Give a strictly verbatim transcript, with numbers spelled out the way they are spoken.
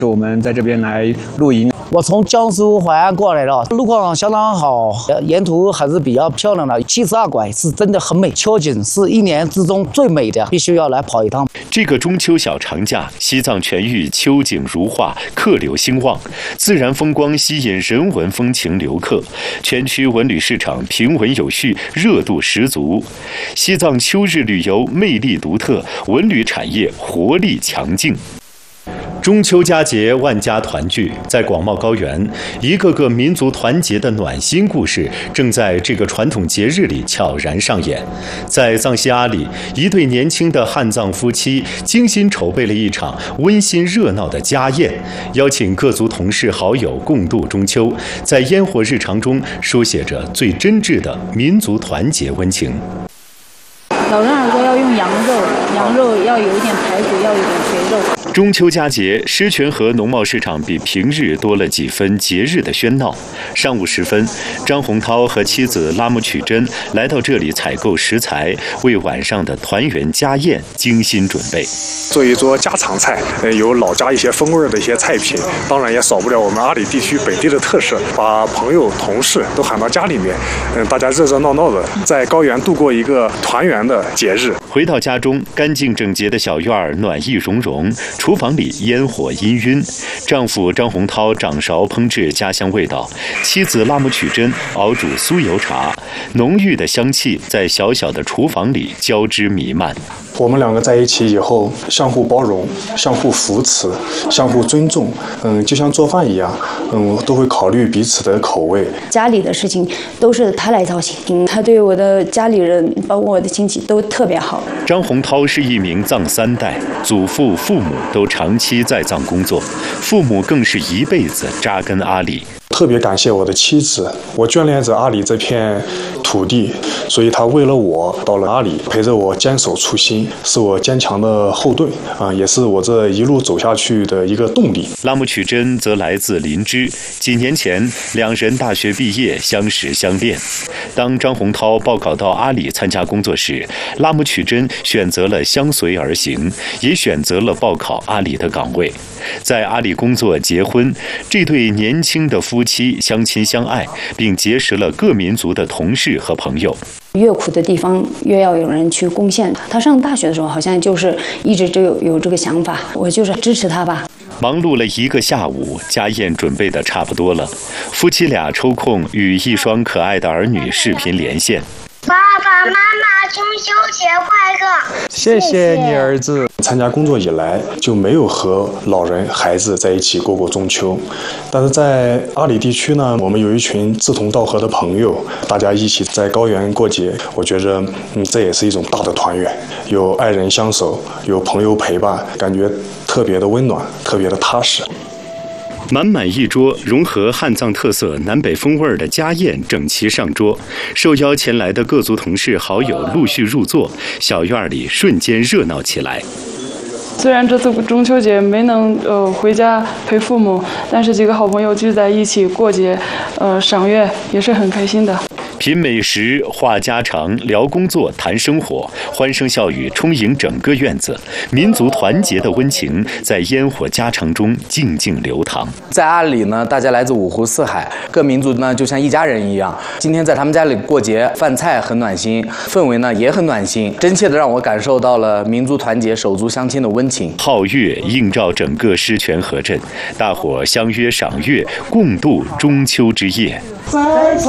我们在这边来露营。 我从江苏淮安过来的，路况相当好，沿途还是比较漂亮的。七十二拐是真的很美，秋景是一年之中最美的，必须要来跑一趟。 这个中秋小长假，西藏全域秋景如画，客流兴旺，自然风光吸引人文风情游客，全区文旅市场平稳有序，热度十足。西藏秋日旅游魅力独特，文旅产业活力强劲。中秋佳节，万家团聚，在广袤高原，一个个民族团结的暖心故事正在这个传统节日里悄然上演。在藏西阿里，一对年轻的汉藏夫妻精心筹备了一场温馨热闹的家宴，邀请各族同事好友共度中秋，在烟火日常中书写着最真挚的民族团结温情。 老人耳朵要用羊肉，羊肉要有一点排骨，要有点肥肉。 中秋佳节，狮泉河农贸市场比平日多了几分节日的喧闹。上午时分，张洪涛和妻子拉木曲珍来到这里采购食材，为晚上的团圆家宴精心准备。 做一桌家常菜，呃，有老家一些风味的一些菜品，当然也少不了我们阿里地区本地的特色，把朋友、同事都喊到家里面，嗯，大家热热闹闹的在高原度过一个团圆的节日。 回到家中，干净整洁的小院儿暖意融融，厨房里烟火氤氲。丈夫张洪涛掌勺烹制家乡味道，妻子拉木曲珍熬煮酥油茶，浓郁的香气在小小的厨房里交织弥漫。 我们两个在一起以后，相互包容，相互扶持，相互尊重，嗯，就像做饭一样，嗯，都会考虑彼此的口味。 家里的事情都是他来操心，他对我的家里人，包括我的亲戚都特别好。 张洪涛是一名藏三代，祖父、父母都长期在藏工作，父母更是一辈子扎根阿里。 特别感谢我的妻子，我眷恋着阿里这片土地，所以她为了我到了阿里，陪着我坚守初心，是我坚强的后盾啊，也是我这一路走下去的一个动力。 拉木曲珍则来自林芝，几年前两人大学毕业，相识相恋。当张洪涛报考到阿里参加工作时，拉木曲珍选择了相随而行，也选择了报考阿里的岗位。在阿里工作结婚，这对年轻的夫妻相亲相爱，并结识了各民族的同事和朋友。 越苦的地方越要有人去贡献。他上大学的时候好像就是一直就有有这个想法，我就是支持他吧。 忙碌了一个下午，家宴准备的差不多了，夫妻俩抽空与一双可爱的儿女视频连线。 爸爸妈妈，中秋节快乐！ 谢谢你儿子。 参加工作以来就没有和老人、孩子在一起过过中秋，但是在阿里地区呢，我们有一群志同道合的朋友，大家一起在高原过节，我觉着，嗯，这也是一种大的团圆，有爱人相守，有朋友陪伴，感觉特别的温暖，特别的踏实。 满满一桌融合汉藏特色、南北风味的家宴整齐上桌，受邀前来的各族同事好友陆续入座，小院里瞬间热闹起来。 虽然这次中秋节没能呃回家陪父母，但是几个好朋友聚在一起过节，呃赏月也是很开心的。 品美食、话家常、聊工作、谈生活，欢声笑语充盈整个院子，民族团结的温情在烟火家常中静静流淌。 在阿里呢，大家来自五湖四海，各民族呢就像一家人一样。今天在他们家里过节，饭菜很暖心，氛围呢也很暖心，真切的让我感受到了民族团结、手足相亲的温情。 皓月映照整个狮泉河镇，大伙相约赏月，共度中秋之夜。 在草